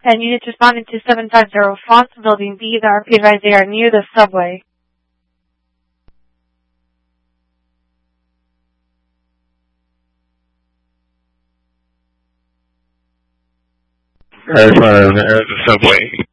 And units responding to 750 Fonts, Building B. The RP advised they are near the subway. Near the subway.